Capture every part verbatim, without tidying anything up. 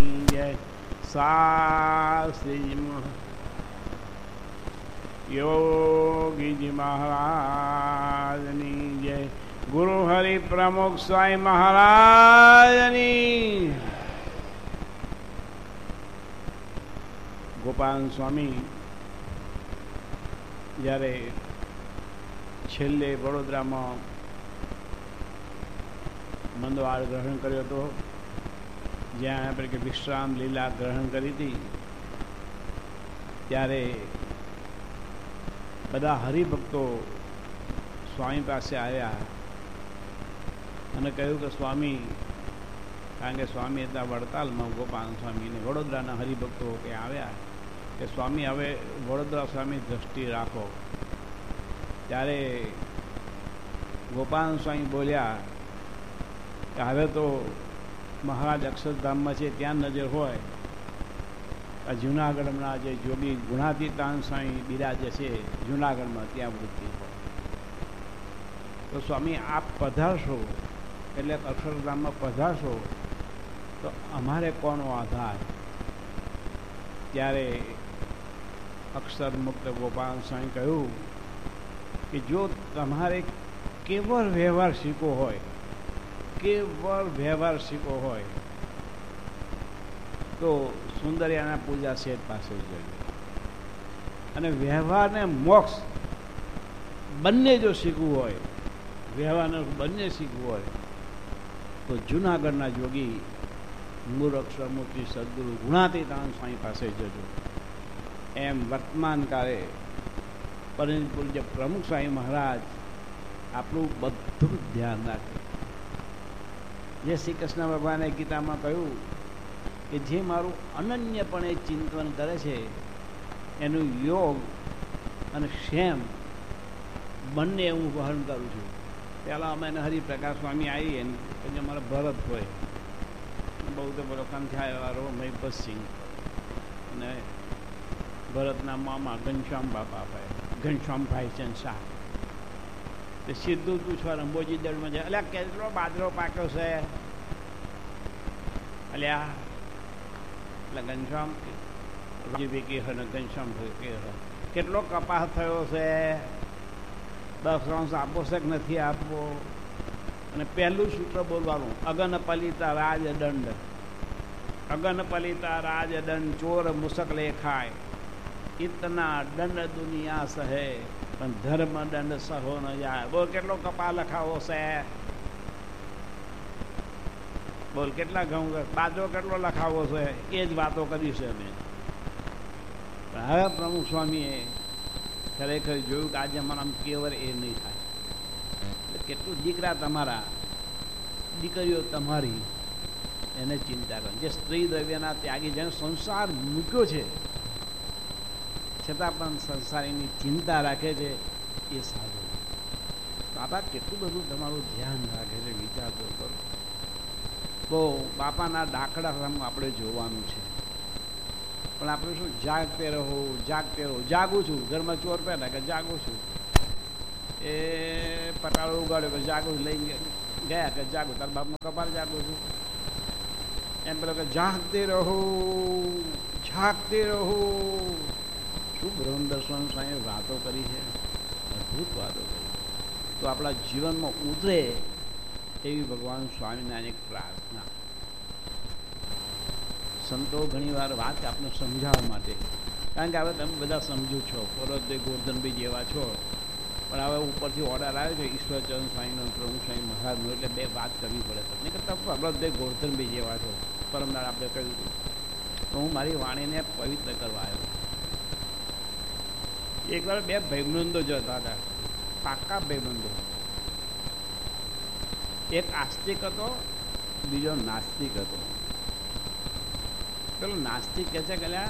જય શાસ્ત્રી યોગીજી મહારાજની જય ગુરુ હરિ પ્રમુખ સ્વામી મહારાજની. ગોપાલ સ્વામી જ્યારે છેલ્લે વડોદરામાં મંદવાડ ગ્રહણ કર્યો હતો, જ્યાં આપણે કે વિશ્રામ લીલા ગ્રહણ કરી હતી, ત્યારે બધા હરિભક્તો સ્વામી પાસે આવ્યા અને કહ્યું કે સ્વામી, કારણ કે સ્વામી હતા વડતાલમાં, ગોપાલ સ્વામીને વડોદરાના હરિભક્તો કે આવ્યા કે સ્વામી હવે વડોદરા સ્વામી દ્રષ્ટિ રાખો. ત્યારે ગોપાલ સ્વામી બોલ્યા કે હવે તો મહારાજ અક્ષરધામમાં છે ત્યાં નજર હોય, આ જૂનાગઢના જે જોગી ગુણાતીતાન સ્વામી બિરાજે છે જૂનાગઢમાં, ત્યાં વૃત્તિ હોય. તો સ્વામી આપ પધારશો એટલે અક્ષરધામમાં પધારશો તો અમારે કોનો આધાર? ત્યારે અક્ષર મુક્ત ગોપાલ સ્વામી કહ્યું કે જો તમારે કેવળ વ્યવહાર શીખવો હોય, કેવળ વ્યવહાર શીખવો હોય તો સુંદરિયાના પૂજા શેઠ પાસે જજો, અને વ્યવહારને મોક્ષ બંને જો શીખવું હોય, વ્યવહારને બંને શીખવું હોય તો જૂનાગઢના યોગી મૂળ અક્ષરમૂર્તિ સદગુરુ ગુણાતીતાન સ્વામી પાસે જજો. એમ વર્તમાન કાળે પરમ પૂજ્ય પ્રમુખ સ્વામી મહારાજ આપણું બધું ધ્યાન રાખે. જે શ્રી કૃષ્ણ ભગવાને ગીતામાં કહ્યું કે જે મારું અનન્યપણે ચિંતન કરે છે એનું યોગ અને ક્ષેમ બંને હું વહન કરું છું. પહેલાં અમે હરિપ્રકાશ સ્વામી આવીએ ને પછી અમારા ભરત હોય, બહુ તો બોલો કંઠાયવાળો મહિપતસિંહ, અને ભરતના મામા ઘનશ્યામ બાપા ભાઈ ઘનશ્યામભાઈ ચંદ શાહ. તે સીધું પૂછવા રંબોજી દળમાં જાય, અલ્યા કેટલો બાજરો પાક્યો છે? અલ્યા એટલે ઘનશ્યામ રોજી કે ને ઘનશ્યામ કે કેટલો કપાસ થયો છે? દસ અંશ આપવો છે કે નથી આપવો? અને પહેલું સૂત્ર બોલવાનું, અગન પલિતા રાજ દંડ, અગન પલિતા રાજ દંડ, ચોર મુસક લે ખાય, ઇતના દંડ દુનિયા સહે પણ ધર્મ દંડ સહો ન જાય. બોલ કેટલો કપા લખાવો છે? બોલ કેટલા ઘઉં, બાજરો કેટલો લખાવો છે? એ જ વાતો કરી છે અમે. હવે પ્રમુખ સ્વામીએ ખરેખર જોયું કે આજે અમારા કેવર એ નહીં થાય. કેટલું દીકરા તમારા, દીકરીઓ તમારી, એને ચિંતા કરો. જે સ્ત્રી દ્રવ્યના ત્યાગી, જેને સંસાર મૂક્યો છે છતાં પણ સંસારીની ચિંતા રાખે છે, એ સારું. બાપા કેટલું બધું તમારું ધ્યાન રાખે છે, વિચાર તો કરો. તો બાપાના ડાકડા આપણે જોવાનું છે, પણ આપણે શું જાગતે રહો, જાગતે રહો. જાગું છું, ઘરમાં ચોર પહેલા કે જાગું છું, એ પટાળો ઉગાડ્યો કે જાગું, લઈ ગયા કે જાગું, તાર બાપનો કપાળ જાગું છું. એમ પેલો કે જાગતે રહો, જાગતે રહો. શું બ્રહ્મદર્શન સ્વામીએ વાતો કરી છે, અદ્ભુત વાતો કરી. તો આપણા જીવનમાં ઉતરે એવી ભગવાન સ્વામિનારાયણ એક પ્રાર્થના. સંતો ઘણી વાર વાત આપને સમજાવવા માટે, કારણ કે હવે તમે બધા સમજો છો, પરોદય ગોરધનભાઈ જેવા છો, પણ હવે ઉપરથી ઓર્ડર આવ્યો છે ઈશ્વરચંદ સ્વામીનો, પ્રમુખ સ્વામી મહારાજનો, એટલે બે વાત કરવી પડે તમને કે તમે પરોદય ગોરધનભાઈ જેવા છો. પરમદાળ આપણે કહ્યું હતું, તો હું મારી વાણીને પવિત્ર કરવા આવ્યો. એકવાર બે ભાઈબંધો જતા હતા, પાક્કા ભાઈબંધો. એક આસ્તિક હતો, બીજો નાસ્તિક હતો. પેલો નાસ્તિક કહે છે કે આ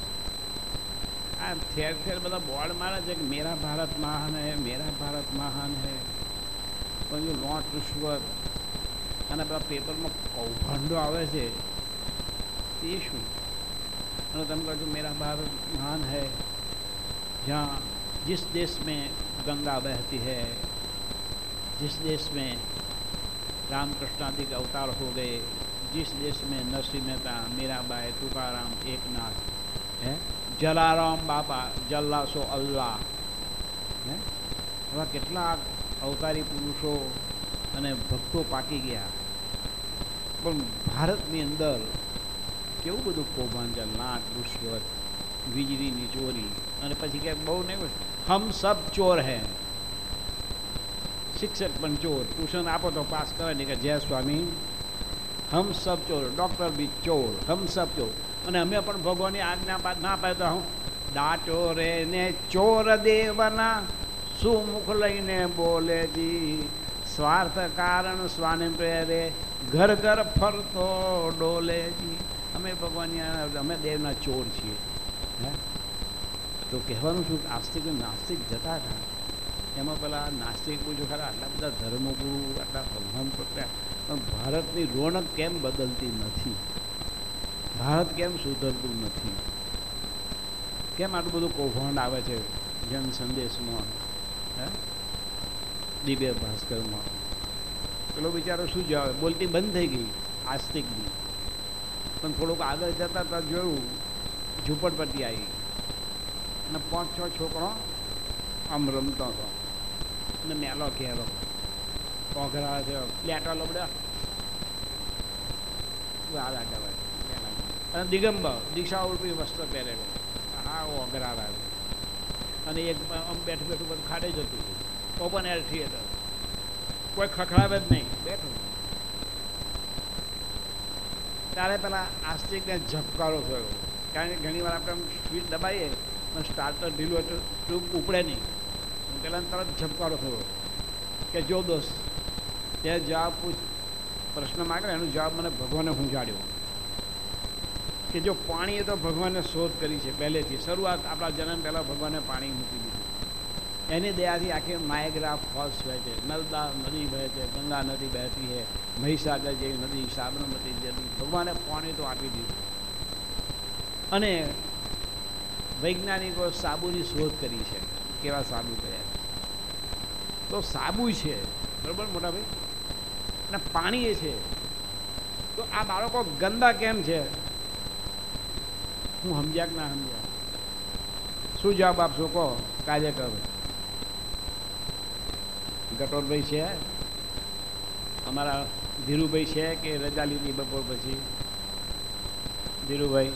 ઠેર ઠેર બધા બોર્ડ મારે છે કે મેરા ભારત મહાન હૈ, મેરા ભારત મહાન હૈ, પણ લોટ રિશ્વત અને પેલા પેપરમાં કૌભાંડો આવે છે એ શું? અને તમે કહો છો મેરા ભારત મહાન હૈ, जहाँ जिस देश में गंगा बहती है, जिस देश में रामकृष्ण आदि के अवतार हो गए, जिस देश में नरसिंह मेहता, मीराबाई, तुकाराम, एकनाथ, હે જલારામ બાપા, જલ્લાસો અલ્લાહ, હે એવા કેટલાક અવતારી પુરુષો અને ભક્તો પાકી ગયા. પણ ભારતની અંદર કેવું બધું કૌભાંડ, લાંચ, રૂશ્વત, વીજળીની ચોરી, અને પછી કે બહુ નહીં, હમ સબ ચોર હૈ. શિક્ષક પણ ચોર, ટ્યુશન આપો તો પાસ કરે નહીં કે જય સ્વામી, હમ સબ ચોર. ડૉક્ટર બી ચોર, હમ સબ ચોર. અને અમે પણ ભગવાનની આજ્ઞા ના પાડે તો હું ડાચો રે ને ચોર દેવના સુમુખ લઈને બોલેજી, સ્વાર્થ કારણ સ્વાને પ્રેરે ઘર ઘર ફરતો ડોલેજી. અમે ભગવાનની અમે દેવના ચોર છીએ. હે તો કહેવાનું શું, આસ્તિક નાસ્તિક જતા હતા એમાં પેલા નાસ્તિક પૂછો ખરા આટલા બધા ધર્મો ગુરુ, આટલા ભગવાન પ્રત્યે, પણ ભારતની રોનક કેમ બદલતી નથી? ભારત કેમ સુધરતું નથી? કેમ આટલું બધું કૌભાંડ આવે છે જન સંદેશમાં, હે દિવ્ય ભાસ્કરમાં? પેલો બિચારો શું જવાબ, બોલતી બંધ થઈ ગઈ આસ્તિકની. પણ થોડુંક આગળ જતા હતા જોયું ઝૂંપડપટ્ટી આવી અને પાંચ છ છોકરો આમ રમતો હતો અને મેલો ઘેરો ઓઘરા છે, પ્લેટો લબડ્યા વાલા કહેવાય, અને દિગંબર દિશા ઉર્પી વસ્ત્ર પહેરેલો, હા ઓઘરા આવે. અને એક આમ બેઠું બેઠું બધું ખાડે જતું હતું, ઓપન એર થિયેટર, કોઈ ખખડાવે જ નહીં, બેઠું. ત્યારે પેલા આસ્તિકને ઝબકારો થયો, કારણ કે ઘણી વાર આપણે સ્વીચ દબાવીએ પણ સ્ટાર્ટર ઢીલું હતું ટ્યુબ ઉપડે નહીં. પેલા તરત ઝબકારો થયો કે જો દોસ્ત તે જવાબ પૂછ, પ્રશ્ન માગે એનો જવાબ મને ભગવાને સમજાડ્યો કે જો પાણીએ તો ભગવાને શોધ કરી છે પહેલેથી, શરૂઆત આપણા જન્મ પહેલાં ભગવાને પાણી મૂકી દીધું. એની દયાથી આખી નાયગ્રા ફોલ્સ વહે છે, નર્મદા નદી વહે છે, ગંગા નદી બહેતી છે, મહીસાગર જેવી નદી, સાબરમતી નદી, ભગવાને પાણી તો આપી દીધું. અને વૈજ્ઞાનિકો સાબુની શોધ કરી છે, કેવા સાબુ કર્યા તો સાબુ છે બરાબર મોટા ભાઈ, અને પાણી એ છે. તો આ બાળકો ગંદા કેમ છે? હું સમજ્યા કે ના સમજ્યા? શું જવાબ આપશો કહો? કાર્યકર ગટોરભાઈ છે, અમારા ધીરુભાઈ છે કે રજા લીધી બપોર પછી? ધીરુભાઈ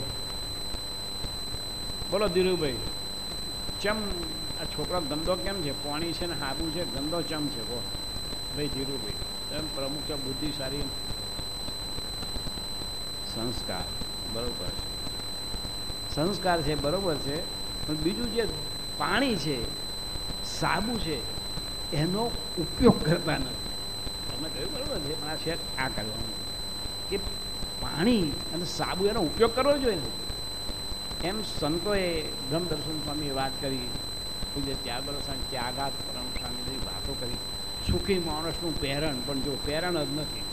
બોલો. ધીરુભાઈ, ચમ આ છોકરો ગંદો કેમ છે? પાણી છે ને હાબુ છે, ગંદો ચમ છે કહો ભાઈ? ધીરુભાઈ એમ પ્રમુખ છે, બુદ્ધિ સારી, સંસ્કાર બરોબર છે, સંસ્કાર છે બરોબર છે, પણ બીજું જે પાણી છે, સાબુ છે, એનો ઉપયોગ કરતા નથી. તમે કહ્યું બરોબર છે, પણ આ છે આ કરવાનું કે પાણી અને સાબુ એનો ઉપયોગ કરવો જોઈએ ને. એમ સંતોએ બ્રહ્મદર્શન સ્વામીએ વાત કરી, પૂજ્ય ત્યાગ સ્વામી ત્યાગાત પરમ સ્વામી બધી વાતો કરી. સુખી માણસનું પહેરણ, પણ જો પહેરણ જ નથી.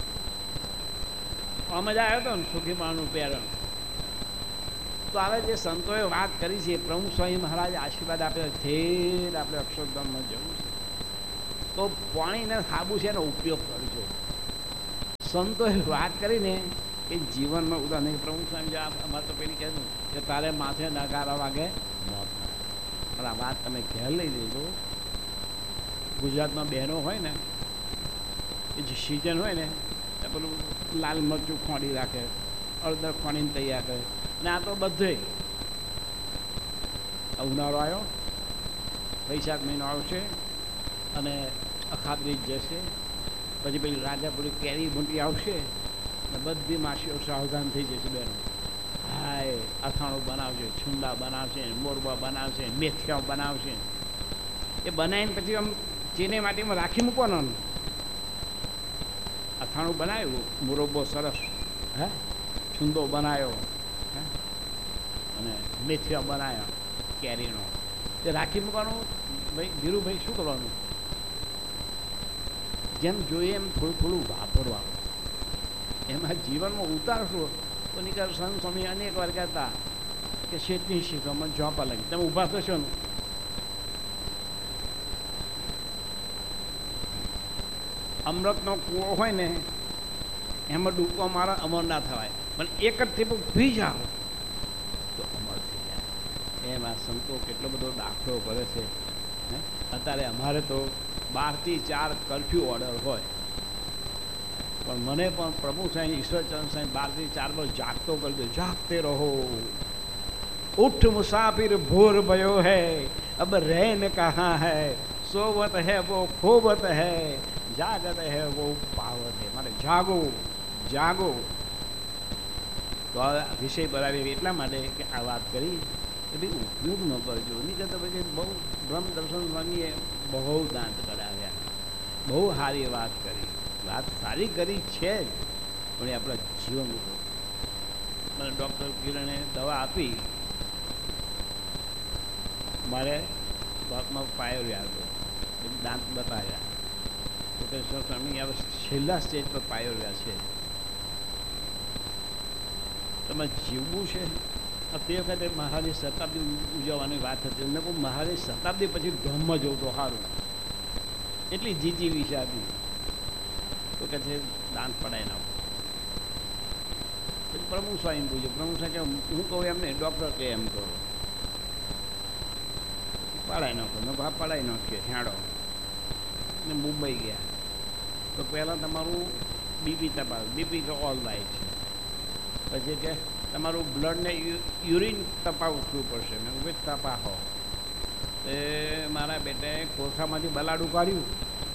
મજા આવ્યો હતો ને સુખી માણસનું પહેરણ. તો હવે જે સંતોએ વાત કરી છે, પ્રમુખ સ્વામી મહારાજ આશીર્વાદ આપ્યો, થેર આપણે અક્ષરધામમાં જવું છે તો પાણીને સાબુ છે એનો ઉપયોગ કરજો. સંતોએ વાત કરીને કે જીવનમાં ઉદાહરણ પ્રમુખ સ્વામી અમારે તો પેલી કહેતું કે તારે માથે નગારા વાગે મોત. પણ આ વાત તમે ઘેર લઈ લેજો. ગુજરાતમાં બહેનો હોય ને એ જે સિઝન હોય ને એ પેલું લાલ મરચું ખોડી રાખે, અડદર ખોડીને તૈયાર કરે. અને આ તો બધે ઉનાળો આવ્યો, વૈશાખ મહિનો આવશે અને અખાત્રીજ જશે, પછી પેલી રાજાપુરી કેરી મોટી આવશે ને બધી માસીઓ સાવધાન થઈ જશે. બહેનો હાય અથાણું બનાવશે, છુંદા બનાવશે, મોરબા બનાવશે, મેથિયા બનાવશે. એ બનાવીને પછી આમ ચીની માટીમાં રાખી મૂકવાનું. અથાણું બનાવ્યું, મોરબો સરસ, હે છુંદો બનાવ્યો, હે અને મેથિયા બનાવ્યા કેરીનો, એ રાખી મૂકવાનું. ભાઈ ધીરુભાઈ શું કરવાનું? જેમ જોઈએ એમ થોડું થોડું વાપરવાનું. એમાં જીવનમાં ઉતારશું તો નિકાલ સંત સ્વામી અનેક વાર કહેતા કે શેઠની શીખવામાં જોપા લાગી, તમે ઊભા થશો ને અમૃતનો કૂવો હોય ને એમાં ડૂબકો મારો અમર ના થવાય, પણ એક જ ટીપું પી જાઓ તો અમર થઈ જાય. એમ આ સંતો કેટલો બધો દાખલો કરે છે. અત્યારે અમારે તો બારથી ચાર કરફ્યુ ઓર્ડર હોય, પણ મને પણ પ્રભુ સાંઈ ઈશ્વરચંદ સાંઈ બારથી ચાર પર જાગતો કરી દો. જાગતે રહો, ઉઠ મુસાફિર ભોર भयो है, अब रैन कहाँ है, सोवत है वो खोवत है, जागत है वो पावत है. મારે જાગો જાગો. તો આ વિષય બનાવી એટલા માટે કે આ વાત કરી કે ભાઈ ઉપયોગ ન કરજો. નહીં કરતા પછી બહુ બ્રહ્મ દર્શન સ્વામીએ બહુ દાંત કરાવ્યા, બહુ સારી વાત કરી. વાત સારી કરી છે જ, પણ એ આપણા જીવન મને ડૉક્ટર કિરણે દવા આપી, મારે દાંતમાં પાયો આવ્યો, દાંત બતાવ્યા તો કે સ્વામી હવે છેલ્લા સ્ટેજ પર પાયો રહ્યા છે, તમે જીવવું છે. તે વખતે મહારાજની શતાબ્દી ઉજવવાની વાત હતી. એમને કહું મહારાજની શતાબ્દી પછી ધમમાં જવું તો સારું, એટલી જીજી વિશે હતી. તો કે છે દાંત પડાવી નાખો. પછી પ્રમુખ સ્વામી પૂછ્યું, પ્રમુખ સ્વામી કે હું કહું એમ નહીં, ડૉક્ટર કે એમ કરો, પડાવી નાખો. મેં હા પડાવી નાખીએ હેડો. ને મુંબઈ ગયા તો પહેલાં તમારું બીપી તપાસ, બીપી તો ઓલ રાઈટ છે. પછી કે તમારું બ્લડને યુરિન તપાવવું પડશે. મેં વિથ તપાસો. એ મારા બેટે કોઠામાંથી બલાડું કાઢ્યું,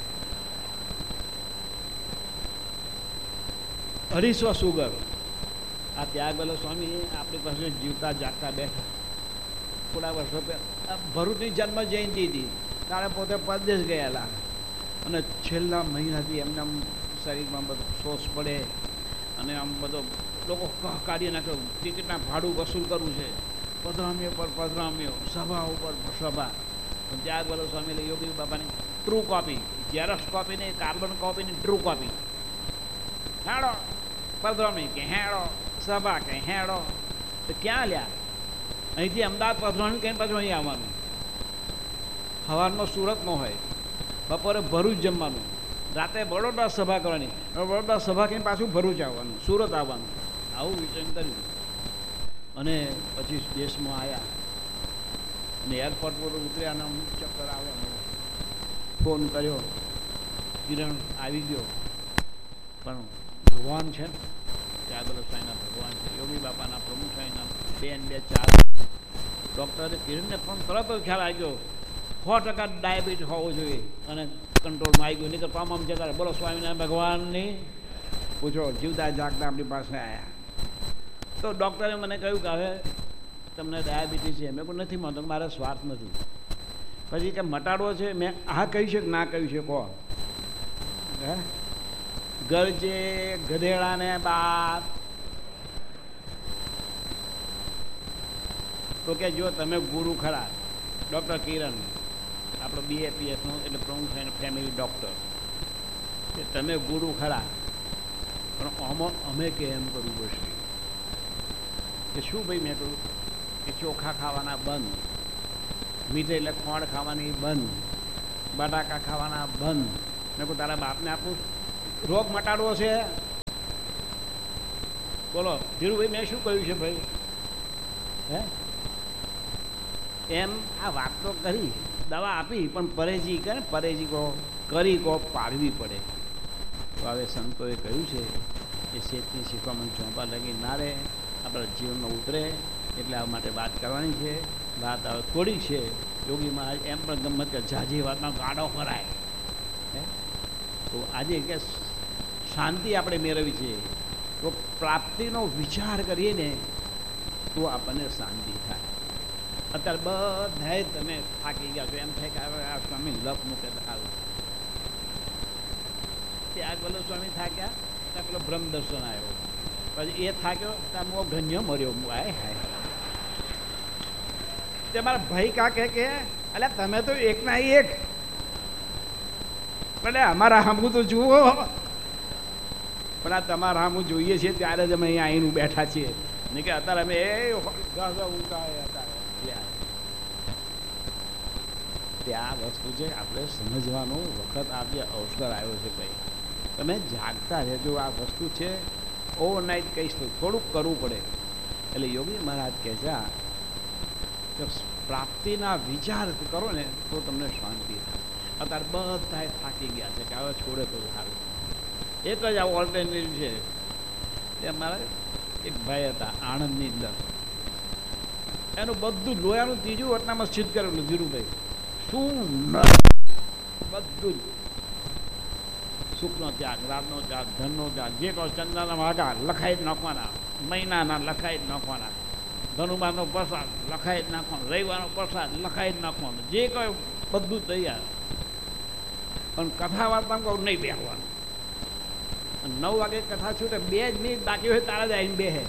અઢીસો સુગર. આ ત્યાગવેલો સ્વામી આપણી પાસે જીવતા જાગતા બેઠા થોડા વર્ષો પહેલા. ભરૂચની જન્મ જયંતિ હતી ત્યારે પોતે પરદેશ ગયેલા, અને છેલ્લા મહિનાથી એમને આમ શરીરમાં બધો સોસ પડે અને આમ બધો લોકો કાઢી નાખે. ટિકિટના ભાડું વસૂલ કરવું છે, પધરામીઓ પર પધરામીઓ, સભા ઉપર સભા. પણ ત્યાગવેલો સ્વામી એટલે યોગી બાબાની ટ્રુ કોપી, ઝેરોક્સ કોપી નહીં, કાર્બન કોપીની ટ્રુ કોપી. હેડો પધરામી કે હેડો, સભા કે હેડો. તો ક્યાં લ્યા? અહીંથી અમદાવાદ પધરાણી કહીને પાછું અહીં આવવાનું. સવારમાં સુરતમાં હોય, બપોરે ભરૂચ જમવાનું, રાતે બરોડા સભા કરવાની, બરોડા સભા કહીને પાછું ભરૂચ આવવાનું, સુરત આવવાનું. આવું વિચરણ કર્યું. અને પછી દેશમાં આવ્યા અને એરપોર્ટ પર ઉતર્યા અને અમુક ચક્કર આવ્યા. ફોન કર્યો, કિરણ આવી ગયો. પણ ભગવાન છે ને, ત્યાગવેલો સાંઈના ભગવાન છે, યોગી બાપાના પ્રમુખ સાંઈના બે ને બે ચાર. ડૉક્ટરે કિરણને પણ તરત જ ખ્યાલ આવી ગયો સો ટકા ડાયાબિટીસ હોવો જોઈએ અને કંટ્રોલમાં આવી ગયું. નહીં તો પામ આમ જતા બોલો સ્વામિનારાયણ ભગવાનની પૂછો, જીવતા જાગતા આપણી પાસે આવ્યા. તો ડૉક્ટરે મને કહ્યું કે હવે તમને ડાયાબિટીસ છે. મેં કોઈ નથી માનતો, મારે સ્વાર્થ નથી. પછી કે મટાડવો છે. મેં આ કહ્યું છે કે ના કહ્યું છે કહો. હે ગરજે ગધેડાને બાપ. તો કે જો તમે ગુરુ ખરા, ડૉક્ટર કિરણ આપણો બીએપીએસનો એટલે પ્રમુખ થઈને ફેમિલી ડૉક્ટર, કે તમે ગુરુ ખરા, પણ આમાં અમે કે એમ કરવું પડશે. કે શું ભાઈ? મેં કહ્યું કે ચોખા ખાવાના બંધ, મીઠાઈ એટલે ખોળ ખાવાની બંધ, બટાકા ખાવાના બંધ. મેં કહું તારા બાપને આપું, રોગ મટાડવો છે. બોલો ધીરુભાઈ મેં શું કહ્યું છે ભાઈ? હે એમ આ વાત તો કરી, દવા આપી, પણ પરેજી કરે, પરેજી કહો કરી કહો પાડવી પડે. તો હવે સંતોએ કહ્યું છે કે શેઠની શીખવામાં ચોંપા લગી ના રહે, આપણા જીવનમાં ઉતરે. એટલે આ માટે વાત કરવાની છે. વાત હવે થોડી છે. યોગી મહારાજ એમ પણ ગમત કે જાજી વાતમાં ગાડો કરાય. હે તો આજે કે શાંતિ આપણે મેળવી છે, તો પ્રાપ્તિનો વિચાર કરીએ ને તો આપણને શાંતિ થાય. અત્યારે બધાએ તમે થાકી ગયા છો, એમ થાય કે હવે આ સ્વામી લપ મૂકે સારું. ત્યાગવેલો સ્વામી થાક્યા ત્યાં પેલો બ્રહ્મ દર્શન આવ્યો, પછી એ થાક્યો ત્યાં મો ઘન્ય મર્યો. હાય હાય તે મારા ભાઈ કા કે અલ્યા તમે તો એક ના એક, એટલે અમારા હામું તો જુઓ. પણ આ તમારા હામું જોઈએ છીએ ત્યારે જ અમે અહીંયા આવીને બેઠા છીએ. નહીં કે અત્યારે અમે એ ઉતારે અત્યારે ત્યાં વસ્તુ છે આપણે સમજવાનો વખત આજે અવસર આવ્યો છે ભાઈ. તમે જાગતા રહેજો. આ વસ્તુ છે ઓવરનાઇટ કહીશ તો થોડુંક કરવું પડે. એટલે યોગી મહારાજ કહે છે પ્રાપ્તિના વિચાર કરો ને તો તમને શાંતિ થાય. અત્યારે બધા થાકી ગયા છે કે હવે છોડે તો સારું. એક જ આવું ઓલ્ટરનેટિવ છે. એ મારા એક ભાઈ હતા આણંદની અંદર, એનું બધું લોયાનું ત્રીજું વટનામાં સિદ્ધ કરેલું ધીરુભાઈ. શું ન બધું જ સુખનો ત્યાગ, રાતનો ત્યાગ, ધનનો ત્યાગ, જે કહો ચંદાના વાઘા લખાઈ જ નાખવાના, મહિનાના લખાઈ જ નાખવાના, ધનુબાનો પ્રસાદ લખાઈ જ નાખવાનો, રવિવારનો પ્રસાદ લખાઈ જ નાખવાનો, જે કહ્યું બધું તૈયાર. પણ કથા વાર્તામાં કહું નહીં બેસવાનું. નવ વાગે કથા છૂટે, બે જ મિનિટ બાકી હોય તારા જ આવીને બેહે.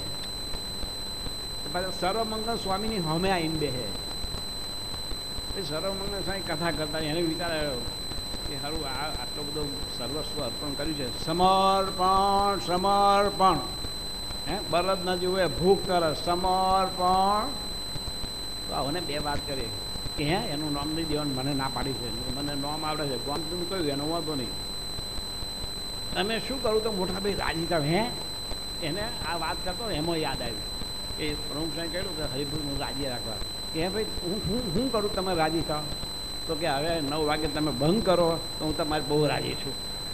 સર્વમંગલ સ્વામીની હમે આવીને બેહે. એ સર્વમંગલ સ્વામી કથા કરતા એને વિચાર આવ્યો કે સારું આ આટલો બધો સર્વસ્વ અર્પણ કર્યું છે, સમર્પણ સમર્પણ. હે બળદ ન જુએ ભૂખ કરે, સમર્પણ. તો આવને બે વાત કરીએ કે હે એનું નામ નહીં દેવાનું, મને ના પાડી છે, મને નામ આવડે છે, કોણ તમે કહ્યું એનો વાંધો નહીં. તમે શું કરું તો મોટા ભાઈ રાજી થાવ. હે એને આ વાત કરતો એમાં યાદ આવ્યું એ પ્રમુખ સાહેબ કહ્યું કે હરિભુનું રાજી રાખવા. કે હે ભાઈ હું હું શું કરું તમે રાજી થાવ? તો કે હવે નવ વાગે તમે બંધ કરો તો હું તમારે બહુ રાજી છું.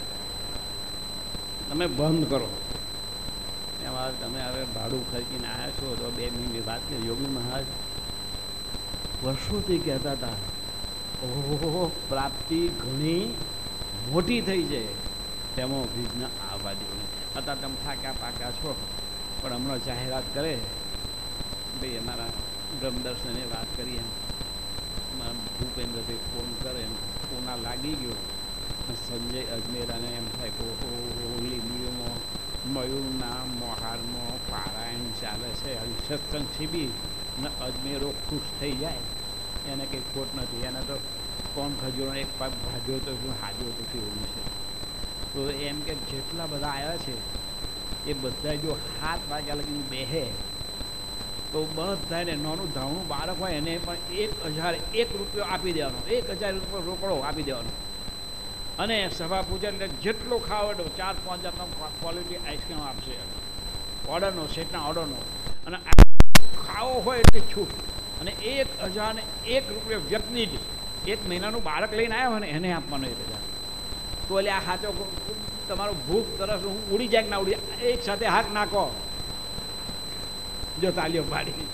તમે બંધ કરો. એમાં તમે હવે ભાડું ખર્ચીને આવ્યા છો તો બે મિનિટની વાત કરી. યોગી મહારાજ વર્ષોથી કહેતા હતા ઓહો પ્રાપ્તિ ઘણી મોટી થઈ જાય, તેમાં વિઘ્ન આવવા દેવું. અત્યારે તમે થાક્યા પાક્યા છો, પણ હમણાં જાહેરાત કરે ભાઈ અમારા બ્રહ્મદર્શને વાત કરીએ, ભૂપેન્દ્રભાઈ ફોન કરે, એમ ફોના લાગી ગયો. સંજય અજમેરાને એમ થાય કે ઓહો લીંબીઓમાં મયુરના મોહારમાં પારાયણ ચાલે છે, સત્સંગ શિબિર ને અજમેરો ખુશ થઈ જાય, એને કંઈ ખોટ નથી. એને તો કોણ ખજૂરો એક પાક ભાજ્યો તો શું હાજ્યો તો શું એવું છે. તો એમ કે જેટલા બધા આવ્યા છે એ બધા જો હાથ વાગ્યા લગીને બેહે તો બધાને નાનું ધાવણું બાળક હોય એને પણ એક હજાર એક રૂપિયો આપી દેવાનો, એક હજાર રૂપિયો રોકડો આપી દેવાનો. અને સભા પૂજા એટલે જેટલો ખાવો એટલો ચાર પાંચ હજારનો ક્વોલિટી આઈસ્ક્રીમ આપશે ઓર્ડરનો, સેટના ઓર્ડરનો. અને ખાવો હોય એટલે છૂટ. અને એક હજાર ને એક રૂપિયો વ્યક્તિ એક મહિનાનું બાળક લઈને આવ્યો હોય ને એને આપવાનો એક હજાર. તો એટલે આ હાથો તમારો ભૂખ તરફ હું ઉડી જાય કે ના ઉડી જાય, એક સાથે હાથ નાખો જો તાલીઓ પાડી.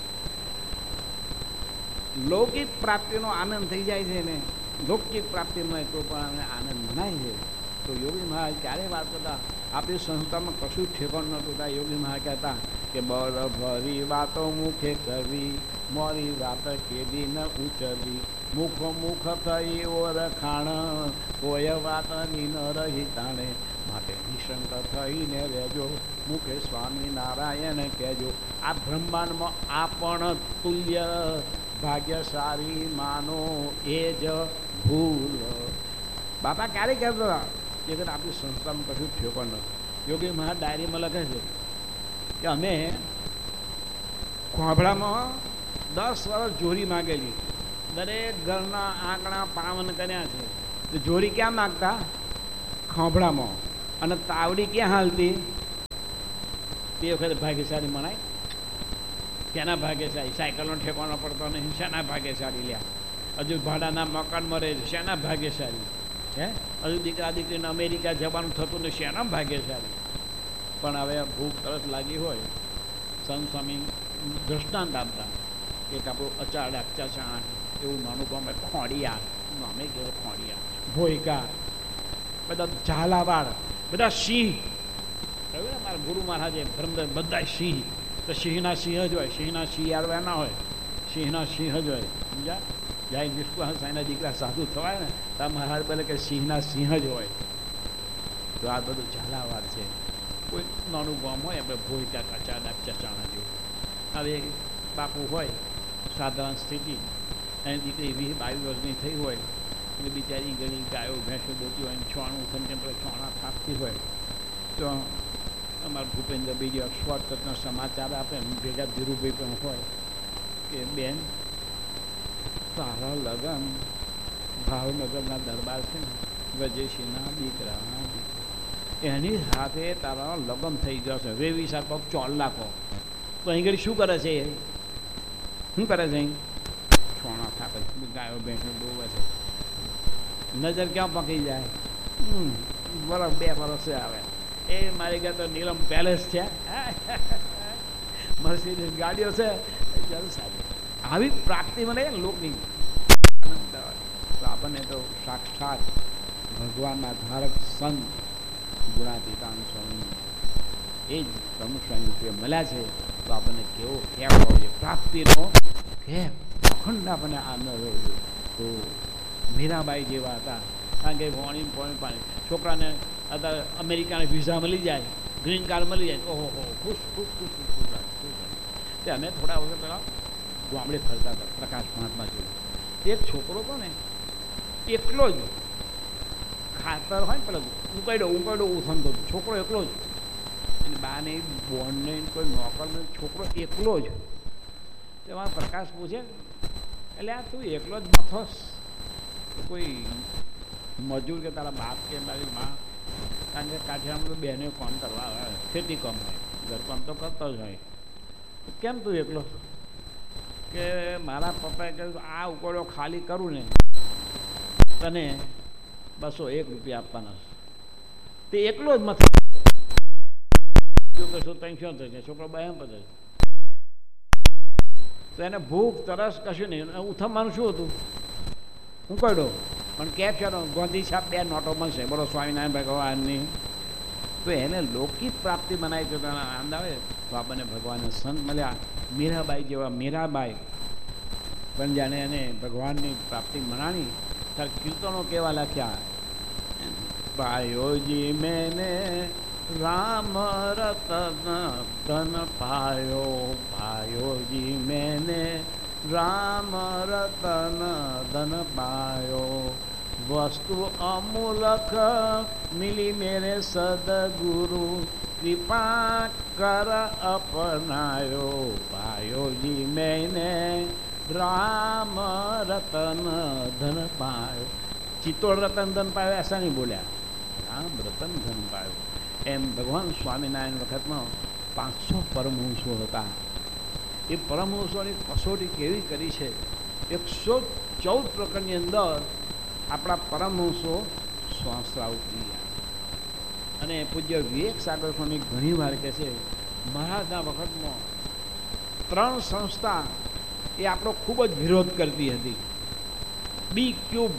લૌકિક પ્રાપ્તિનો આનંદ થઈ જાય છે ને લૌકિક પ્રાપ્તિમાં તો પણ અમને આનંદ મનાય છે. તો યોગી મહારાજ ક્યારે વાત કરતા, આપણી સંસ્થામાં કશું ઠેકાણ નહોતું. ત્યાં યોગી મહારાજ કહેતા કે બર ભરી વાતો મુખે કરવી, મોરી વાત કેદી ન ઉચરવી, મુખ મુખ થઈ ઓળખાણ, કોઈ વાતની ન રહી તાણે, માટે નિશંક થઈને રહેજો, મુખે સ્વામી નારાયણ કહેજો. આ બ્રહ્માંડમાં આ પણ તુલ્ય ભાગ્યશાળી માનો એ જ ભૂલ. બાપા ક્યારે કહેતા હતા એ કદાચ આપણી સંસ્થામાં કશું ઠેકાણ નથી. યોગી મહારાજ ડાયરીમાં લખે છે કે અમે ખોભડામાં દસ વર્ષ જોરી માગેલી, દરેક ઘરના આંકડા પાવન કર્યા છે. તો જોરી ક્યાં માગતા? ખોભડામાં. અને તાવડી ક્યાં હાલતી? તે વખતે ભાગ્યશાળી મનાય. કેના ભાગ્યશાળી? સાયકલનો ઠેકાણો પડતો નહીં, શેના ભાગ્યશાળી લ્યા? હજુ ભાડાના મકાન મળે છે, શેના ભાગ્યશાળી? હે હજુ દીકરા દીકરીને અમેરિકા જવાનું થતું ને શેના ભાગ્યશાળી? પણ હવે ભૂખ તરસ લાગી હોય, સંત સ્વામી દ્રષ્ટાંત આપતા એક આપણું અચાડક ચચાણ એવું નાનું ગામ ખોડિયા નામે કેવો ખોડિયા, ભોયકા, બધા ઝાલાવાડ, બધા સિંહ. કહ્યું ને મારા ગુરુ મહારાજે બ્રહ્મદેવ બધા સિંહ. તો સિંહના સિંહ જ હોય, સિંહના શિયાળવા ના હોય, સિંહના સિંહ જ હોય. સમજા? જાય નિષ્કુળ સાંઈના દીકરા સાધુ થવાય ને તો મહારાજ બોલે કે સિંહના સિંહ જ હોય. તો આ બધું ઝાલાવાડ છે. કોઈ નાનું ગામ હોય આપણે ભોયકા કચાડા ચચાણા જેવું. હવે બાપુ હોય સાધારણ સ્થિતિ, એની દીકરી વીસ બાવીસ વર્ષની થઈ હોય એટલે બિચારી ઘણી ગાયો ભેંસો દોતી હોય, છોણું ખંડે પર છોણા થાપતી હોય, તો અમારા ભૂપેન્દ્ર બીજી શોર્ટ કટના સમાચાર આપે. ભેગા ધીરુભાઈ પણ હોય કે બેન તારા લગન ભાવનગરના દરબાર છે ને વજયસિંહના દીકરાના દીકરા એની સાથે તારા લગ્ન થઈ જશે. વેવી સાત ચોલ લાખો તો અહીં ઘડી શું કરે છે? શું કરે છે? અહીં છોણા થાપે ગાયો ભેંસો ડોવે છે. નજર ક્યાં પકી જાય? વરસ બે વરસે આવે. એ મારી ઘર તો નીલમ પેલેસ છે, મર્સિડીઝ ગાડીઓ છે, જલસા છે. આવી પ્રાપ્તિ મને લોકની આનંદ આવે. તો આપણને તો સાક્ષાત ભગવાનના ધારક સંત ગુણાતીતાન સ્વામી એ જ પ્રમુખ સ્વામી રૂપે મળ્યા છે. તો આપણને કેવો કેપ હોવો જોઈએ, પ્રાપ્તિનો કેપ, અખંડ આપણને આનંદ હોવો જોઈએ. તો મીરાબાઈ જેવા હતા, કારણ કે પોણી પોણી પાણી છોકરાને અત્યારે અમેરિકાને વિઝા મળી જાય, ગ્રીન કાર્ડ મળી જાય, ઓહો હો ખુશ ખુશ ખુશ ખુશ ખુશ. તે અમે થોડા વખત પહેલાં ગામડે ફરતા હતા, પ્રકાશ મહાત્મા જોયું. એક છોકરો હતો ને એકલો જ ખાતર હોય ને પેલા ઉકાડો ઉકાડો ઉથમતો છોકરો એકલો જ, અને બા ને બોન ને કોઈ નોકર ને, છોકરો એકલો જ. તેમાં પ્રકાશ પૂછે, એટલે આ તું એકલો જ મથોસ, કોઈ મજૂર કે તારા બાપ કે મારી મા? કારણ કે કાઠિયામાં તો બહેને કામ કરવા આવે, ખેતી કામ હોય, ઘરકામ તો કરતો જ હોય. કેમ તું એકલો? કે મારા પપ્પાએ કહ્યું આ ઉકોડો ખાલી કરું ને તને બસો એક રૂપિયા આપવાના. તે એકલો જ મથે કશું ત્રણસો થશે, છોકરો બહેન પતે. તો એને ભૂખ તરસ કશું નહીં, ઉથમવાનું શું હતું? ઉકોડો. પણ કેપ છે ગોંધી સાહેબ બે નોટો મળશે, બોલો સ્વામિનારાયણ ભગવાનની. તો એને લૌકિક પ્રાપ્તિ બનાવી તો તેને આનંદ આવે. તો આપણને ભગવાનને સંત મળ્યા, મીરાબાઈ જેવા મીરાબાઈ પણ જાણે એને ભગવાનની પ્રાપ્તિ મનાણી. ત્યારે કીર્તનો કેવા લખ્યા, પાયોજી મેને રામ રતન ધન પાયો, પાયોજી મેને રામ રતન ધન પાયો, વસ્તુ અમૂલક મિલી મેરે સદગુરુ, કૃપા કર અપનાયો, પાયોજી મેને રામ રતન ધન પાયો. ચિત્તોડ રતન ધન પાયો એસા નહીં બોલ્યા, રામ રતન ધન પાયો. એમ ભગવાન સ્વામિનારાયણ વખતમાં પાંચસો પરમહંસો હતા. એ પરમહંસોની કસોટી કેવી કરી છે? એકસો ચૌદ પ્રકરણની અંદર આપણા પરમહંસો શ્વાસરાવ ક્રિયા. અને પૂજ્ય વિવેક સાગર સ્વામી ઘણી વાર કહે છે, મહારાજના વખતમાં ત્રણ સંસ્થા એ આપણો ખૂબ જ વિરોધ કરતી હતી. બી ક્યુબ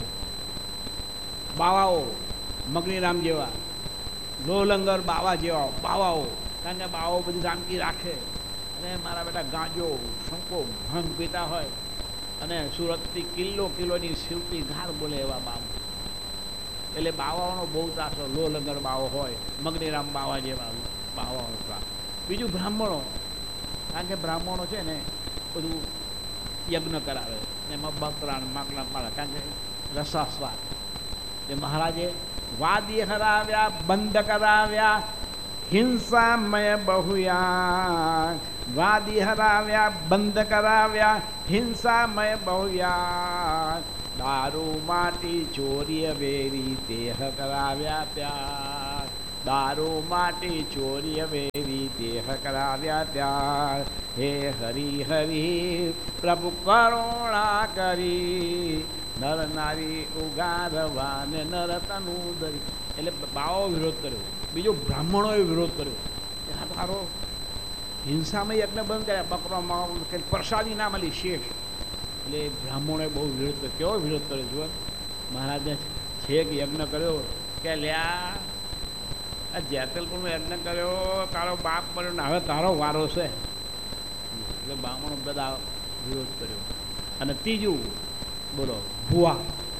બાવાઓ, મગનીરામ જેવા, લોહલંગર બાવા જેવા બાવાઓ, કારણ કે બાવાઓ બધી રામકી રાખે, અને મારા બેટા ગાંજો શંકો ભંગ પીતા હોય, અને સુરતથી કિલ્લો કિલ્લોની શિવતી ઘાર બોલે એવા બાવા. એટલે બાવાઓનો બહુ ત્રાસ હોય. લોહલંગર બાવો હોય, મગનીરામ બાવા જેવા બાવાઓનો ત્રાસ. બીજું બ્રાહ્મણો, કારણ કે બ્રાહ્મણો છે ને બધું યજ્ઞ કરાવે, એમાં બકરા માકડા પાડે, કારણ કે રસાસ્વાદ. એ મહારાજે વાદી હરાવ્યા, બંધ કરાવ્યા, હિંસામય બહુયા. વાદી હરાવ્યા, બંધ કરાવ્યા, હિંસામય બહુયા. દારૂ માટી ચોરીએ વેરી, દેહ કરાવ્યા પ્યાર. દારૂ માટી ચોરીએ વેરી, દેહ કરાવ્યા ત્યાર. હે હરી હરી પ્રભુ કરુણા કરી, નર નારી ઉગારવા ને નર તનુ ધરી. એટલે બાવો વિરોધ કર્યો. બીજો બ્રાહ્મણોએ વિરોધ કર્યો. આ તારો હિંસામાં યજ્ઞ બંધ કર્યા, બકરોમાં કંઈ પ્રસાદી ના મળી શેષ. એટલે બ્રાહ્મણોએ બહુ વિરોધ કર્યો. કેવો વિરોધ કર્યો જુઓ. મહારાજે છેક યજ્ઞ કર્યો કે લ્યા આ જેતલપુરનો યજ્ઞ કર્યો, તારો બાપ મળ્યો ને હવે તારો વારો છે. એટલે બ્રાહ્મણો બધા વિરોધ કર્યો. અને ત્રીજું બોલો ભુવા,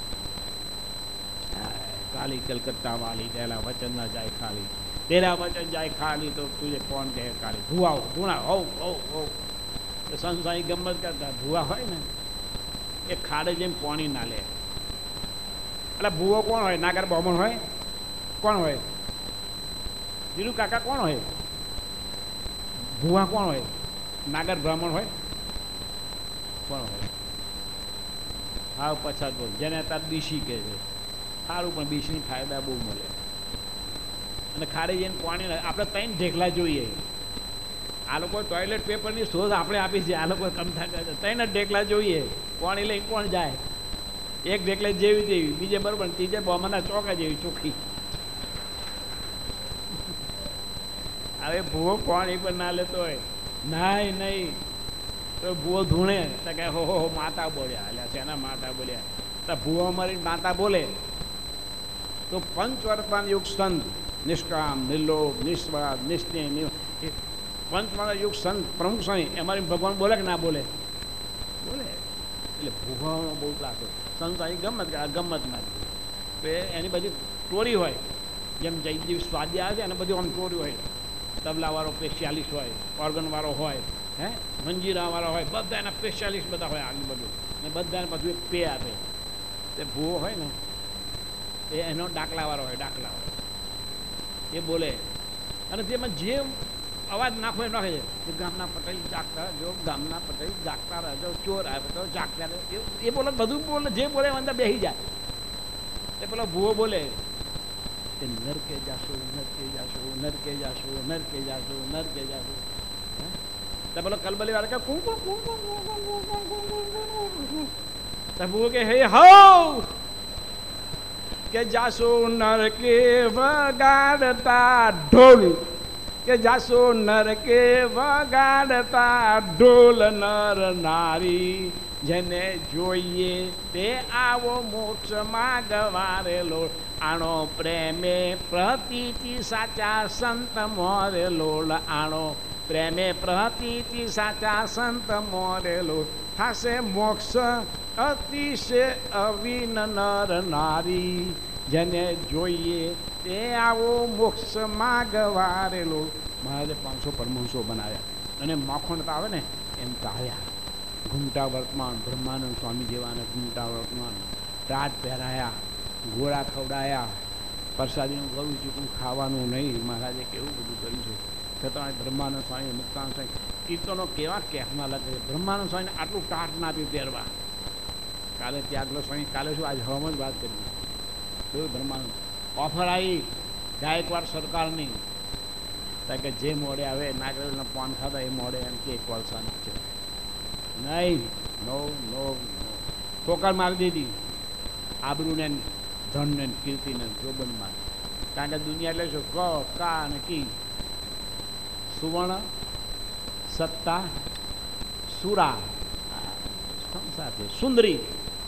કાલી કલકત્તા વાલી, તેરા વચન ના જાય ખાલી, તેરા વચન જાય ખાલી તો તુજે કોણ કહે કાલી. ભુવાઓ ધૂણા હોવ હોવ હોવ. સંસારી ગમત કરતા ભુવા હોય ને એ ખાડે જેમ પાણી ના લે. એટલે ભુવો કોણ હોય? નાગર બ્રાહ્મણ હોય? કોણ હોય? બીજું કાકા કોણ હોય? ભુવા કોણ હોય? નાગર બ્રાહ્મણ હોય? કોણ હોય? હા પછાત બોલ, જેને અત્યારે બીસી કહે છે. સારું, પણ બીસીની ફાયદા બહુ મળે. અને ખાડી જઈને પાણી આપણે ત્રણ ઢેકલા જોઈએ. આ લોકો ટોયલેટ પેપરની શોધ આપણે આપી છે, આ લોકો કમથા કરે ત્રણ જ ઢેકલા જોઈએ. પાણી લઈને કોણ જાય? એક ઢેકલે જેવી તેવી, બીજે બરોબર, ત્રીજે બોમાના ચોકા જેવી ચોખ્ખી. હવે ભૂવો પાણી પણ ના લેતો હોય, નાય નહીં તો ભૂવો ધૂણે તો કે હો હો માતા બોલ્યા. એટલે શેના માતા બોલ્યા? તો ભૂવો અમારી માતા બોલે તો પંચવર્તમાન યુગ સંત નિષ્કામ, નિર્લોભ, નિસ્વાર્થ, નિસ્નેહ, પંચવર્તમાન યુગ સંત પ્રમુખ સ્વામી અમારી ભગવાન બોલે કે ના બોલે? બોલે. એટલે ભૂવામાં બહુ લાગતો સંત અહીં ગમત ગમતમાં તો એની બધી ટોરી હોય. જેમ જયદેવ સ્વાદી આવે છે એને બધી આમ ટોરી હોય. તબલાવાળો સ્પેશિયાલિસ્ટ હોય, ઓર્ગનવાળો હોય, હે મંજીરાવાળો હોય, બધા એના સ્પેશિયાલિસ્ટ બધા હોય આગળ બધું. ને બધાને બધું એક પે આપે. તે ભૂવો હોય ને એ એનો ડાકલાવાળો હોય, ડાકલાવાળો એ બોલે. અને તેમાં જે અવાજ નાખો એ નાખે છે. ગામના પટેલ જાગતા જો, ગામના પટેલ જાગતા રહેજો, ચોર આવે તો જાગતા રહે. એ બોલે બધું બોલે, જે બોલે અંદર બેસી જાય. એ પેલો ભૂવો બોલે કે નરકે જાશો, નરકે જાશો, નરકે જાશો, નરકે જાશો, નરકે જાશો. તો પેલો કલબલી વાળા કે કું કું કું કું તો ભૂવો કે હે હો કે જાશો નરકે વગાડતા ઢોલ, કે જાશો નરકે વગાડતા ઢોલ. નર નારી જેને જોઈએ તે આવો મોક્ષ માગવારેલો, આણો પ્રેમે પ્રતીતિ સાચા સંત મોરેલો. આણો પ્રેમે પ્રતીતિ સાચા સંત મોરેલો, થાશે મોક્ષ અતિશય અવિન. નર નારી જેને જોઈએ તે આવો મોક્ષ માગવારેલો. મહારાજે પાંચસો પરમહંસો બનાવ્યા અને માખણ તો આવે ને એમ તાળ્યા. ઘૂમટા વર્તમાન બ્રહ્માનંદ સ્વામી જેવાને ઘૂમટા વર્તમાન ટાટ પહેરાયા, ગોળા ખવડાયા, પ્રસાદીનું ગળું ચૂકું ખાવાનું નહીં. મહારાજે કેવું બધું કર્યું છે. છતાં બ્રહ્માનંદ સ્વામી, મુક્તાનંદ સ્વામી કીર્તનો કેવા કહેવામાં લાગે છે. બ્રહ્માનંદ સ્વામીને આટલું ટાટ ના આપ્યું પહેરવા. કાલે ત્યાગલો સ્વામી, કાલે શું આજ હવામાં જ વાત કરી. જોયું બ્રહ્માનંદ ઓફર આવી ગાયકવાડ સરકારની કે જે મોડે આવે નાગરેલના પાન ખાતા એ મોડે એમ કે કોલસા નાખે નહીં. નો નો નો ઠોકર મારી દીધી આબરૂને, ધનને, કીર્તિને જોબનમાં. કારણ કે દુનિયા એટલે શું? ક કા અને કી, સુવર્ણ, સત્તા, સુરા, સાથે સુંદરી.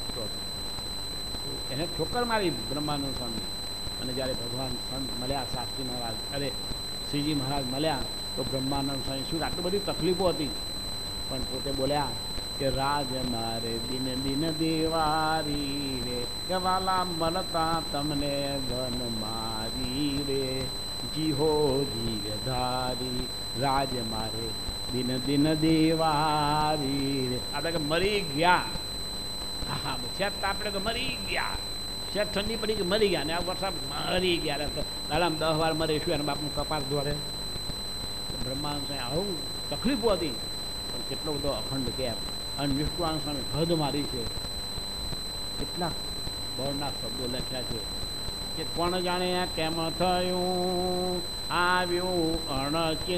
એને ઠોકર મારી બ્રહ્માનંદ સ્વામી. અને જ્યારે ભગવાન સંત મળ્યા, શાસ્ત્રી મહારાજ અરે શ્રીજી મહારાજ મળ્યા તો બ્રહ્માનંદ સ્વામી શું આટલી બધી તકલીફો હતી પણ પોતે બોલ્યા કે રાજ મારે દિન દિન દેવારી રે, કે વાલા મળતા તમને વન મારી રે, જીહો જીવ ધારી. રાજ મારે દિન દિન દેવારી રે. આપણે કે મરી ગયા. હા હા શેઠ આપણે તો મરી ગયા. શેઠ ઠંડી પડી કે મરી ગયા. ને આ વરસાદ મરી ગયા. તો દાડામાં દસ વાર મરીશું અને બાપનું કપાસ દોરે. બ્રહ્માંડ સ્વામી આવું તકલીફો હતી પણ કેટલો બધો અખંડ કેમ. અને નિષ્ઠાન સ્વામી હદ મારી છે. કેટલાક બળના શબ્દો લખ્યા છે કે કોણ જાણે કેમ થયું આવ્યું અણચિંત